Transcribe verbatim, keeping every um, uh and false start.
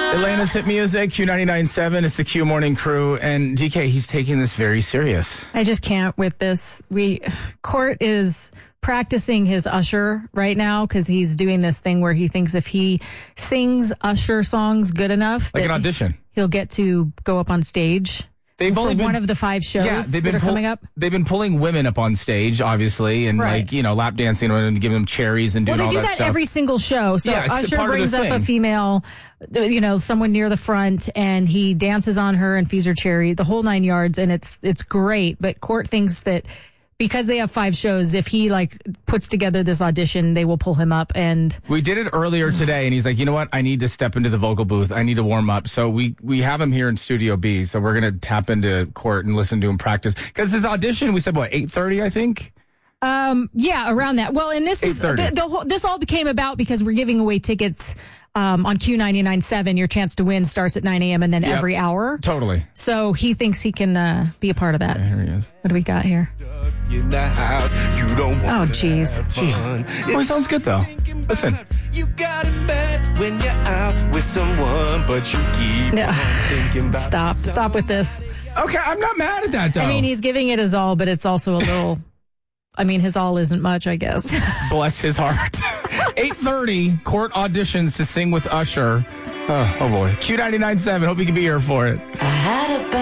Elena's Hit Music, Q ninety-nine point seven. It's the Q Morning Crew. And D K, he's taking this very serious. I just can't with this. We Court is practicing his Usher right now because he's doing this thing where he thinks if he sings Usher songs good enough, Like that an audition. he'll get to go up on stage. They've for only been, one of the five shows yeah, they've been that are pull- coming up. They've been pulling women up on stage, obviously, and Right. like, you know, lap dancing and giving them cherries and doing Well, they all do that, that stuff. every single show. So Yeah, it's Usher part of brings their up a thing. female, you know, someone near the front, and he dances on her and feeds her cherry, the whole nine yards, and it's it's great. But Court thinks that because they have five shows, if he like puts together this audition, they will pull him up. And We did it earlier today, and he's like, you know what? I need to step into the vocal booth. I need to warm up. So we, we have him here in Studio B, so we're going to tap into Court and listen to him practice. Because his audition, we said, what, eight thirty, I think? um, yeah, around that. Well, and this is the, eight thirty. the whole, this all became about because we're giving away tickets um, on Q ninety-nine point seven. Your chance to win starts at nine a.m. and then Yep. every hour. Totally. So he thinks he can uh, be a part of that. Here he is. What do we got here? In the house, you don't Oh, want jeez. Jeez. Oh, he sounds good, though. Listen. You got it bad when you're out with someone, but you keep Yeah. on thinking about Stop. Stop with this. Okay, I'm not mad at that, though. I mean, he's giving it his all, but it's also a little. I mean, his all isn't much, I guess. Bless his heart. eight thirty, Court auditions to sing with Usher. Oh, oh boy. Q ninety-nine point seven. Hope you can be here for it. I had a